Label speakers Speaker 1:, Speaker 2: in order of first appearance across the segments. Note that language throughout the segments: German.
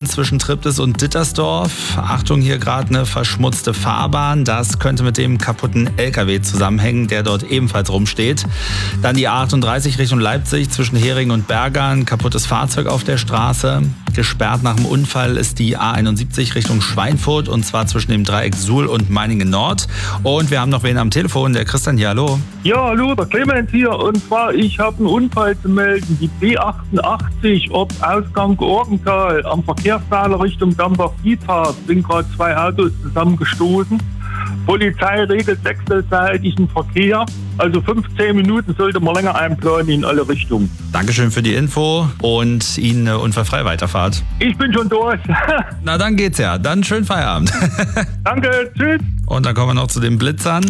Speaker 1: zwischen Triptis und Dittersdorf. Achtung, hier gerade eine verschmutzte Fahrbahn. Das könnte mit dem kaputten LKW zusammenhängen, der dort ebenfalls rumsteht. Dann die A38 Richtung Leipzig zwischen Heringen und Bergern. Kaputtes Fahrzeug auf der Straße. Gesperrt nach dem Unfall ist die A71 Richtung Schweinfurt, und zwar zwischen dem Dreieck Suhl und Meiningen Nord. Und wir haben noch wen am Telefon, der Christian hier, hallo.
Speaker 2: Ja, hallo, der Clemens hier. Und zwar, ich habe einen Unfall zu melden. Die B88, Ortsausgang Orgenthal, am Verkehrsteiler Richtung Dambach-Diethardt sind gerade 2 Autos zusammengestoßen. Polizei regelt wechselseitigen Verkehr. Also 15 Minuten sollte man länger einplanen in alle Richtungen.
Speaker 1: Dankeschön für die Info und Ihnen eine unfallfreie Weiterfahrt.
Speaker 2: Ich bin schon durch.
Speaker 1: Na, dann geht's ja. Dann schönen Feierabend.
Speaker 2: Danke, tschüss.
Speaker 1: Und dann kommen wir noch zu den Blitzern.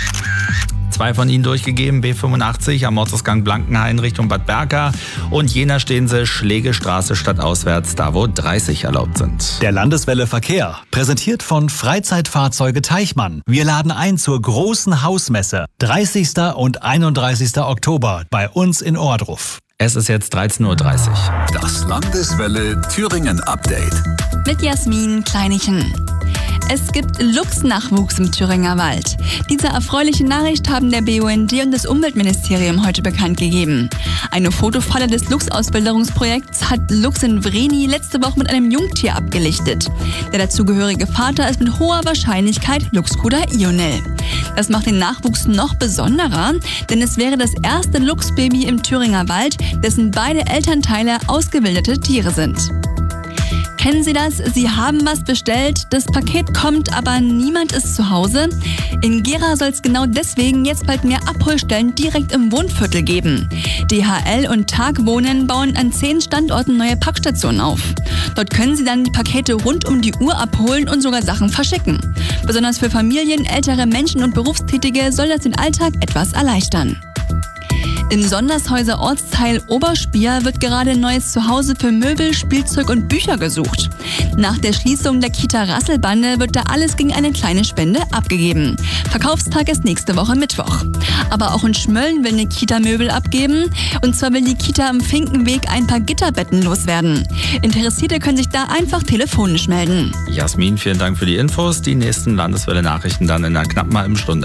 Speaker 1: 2 von ihnen durchgegeben, B85 am Ortsgang Blankenhain Richtung Bad Berka und Jena Steense Schlegestraße stadtauswärts, da wo 30 erlaubt sind.
Speaker 3: Der Landeswelle Verkehr, präsentiert von Freizeitfahrzeuge Teichmann. Wir laden ein zur großen Hausmesse, 30. und 31. Oktober bei uns in Ohrdruf.
Speaker 1: Es ist jetzt 13:30 Uhr.
Speaker 4: Das Landeswelle Thüringen Update.
Speaker 5: Mit Jasmin Kleinichen. Es gibt Luchsnachwuchs im Thüringer Wald. Diese erfreuliche Nachricht haben der BUND und das Umweltministerium heute bekannt gegeben. Eine Fotofalle des Luchsausbilderungsprojekts hat Luchs in Vreni letzte Woche mit einem Jungtier abgelichtet. Der dazugehörige Vater ist mit hoher Wahrscheinlichkeit Luchsbruder Ionel. Das macht den Nachwuchs noch besonderer, denn es wäre das erste Luchsbaby im Thüringer Wald, dessen beide Elternteile ausgewilderte Tiere sind. Kennen Sie das? Sie haben was bestellt, das Paket kommt, aber niemand ist zu Hause? In Gera soll es genau deswegen jetzt bald mehr Abholstellen direkt im Wohnviertel geben. DHL und Tagwohnen bauen an 10 Standorten neue Packstationen auf. Dort können Sie dann die Pakete rund um die Uhr abholen und sogar Sachen verschicken. Besonders für Familien, ältere Menschen und Berufstätige soll das den Alltag etwas erleichtern. Im Sondershäuser Ortsteil Oberspier wird gerade ein neues Zuhause für Möbel, Spielzeug und Bücher gesucht. Nach der Schließung der Kita Rasselbande wird da alles gegen eine kleine Spende abgegeben. Verkaufstag ist nächste Woche Mittwoch. Aber auch in Schmölln will eine Kita Möbel abgeben. Und zwar will die Kita am Finkenweg ein paar Gitterbetten loswerden. Interessierte können sich da einfach telefonisch melden.
Speaker 1: Jasmin, vielen Dank für die Infos. Die nächsten Landeswelle-Nachrichten dann in einer knappen halben Stunde.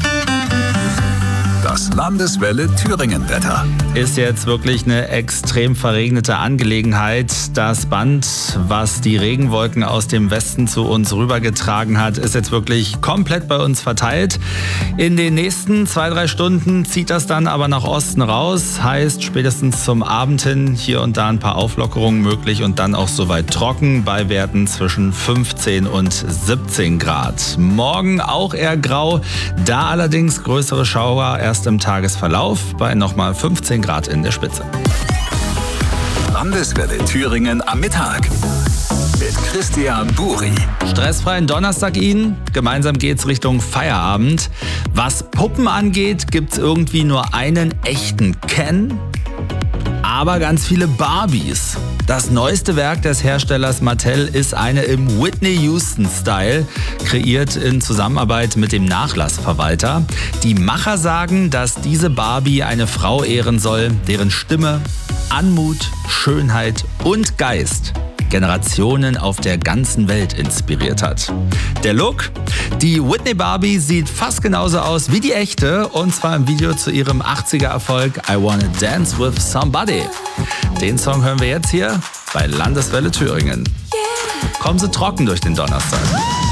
Speaker 4: Das Landeswelle Thüringen Wetter.
Speaker 1: Ist jetzt wirklich eine extrem verregnete Angelegenheit. Das Band, was die Regenwolken aus dem Westen zu uns rübergetragen hat, ist jetzt wirklich komplett bei uns verteilt. In den nächsten 2-3 Stunden zieht das dann aber nach Osten raus. Heißt, spätestens zum Abend hin hier und da ein paar Auflockerungen möglich und dann auch soweit trocken bei Werten zwischen 15 und 17 Grad. Morgen auch eher grau, da allerdings größere Schauer erst im Tagesverlauf bei nochmal 15 Grad in der Spitze.
Speaker 4: Landeswelle Thüringen am Mittag mit Christian Buri.
Speaker 1: Stressfreien Donnerstag Ihnen. Gemeinsam geht's Richtung Feierabend. Was Puppen angeht, gibt's irgendwie nur einen echten Ken, aber ganz viele Barbies. Das neueste Werk des Herstellers Mattel ist eine im Whitney Houston-Style, kreiert in Zusammenarbeit mit dem Nachlassverwalter. Die Macher sagen, dass diese Barbie eine Frau ehren soll, deren Stimme, Anmut, Schönheit und Geist Generationen auf der ganzen Welt inspiriert hat. Der Look? Die Whitney Barbie sieht fast genauso aus wie die echte, und zwar im Video zu ihrem 80er-Erfolg I Wanna Dance With Somebody. Den Song hören wir jetzt hier bei Landeswelle Thüringen. Kommen Sie trocken durch den Donnerstag.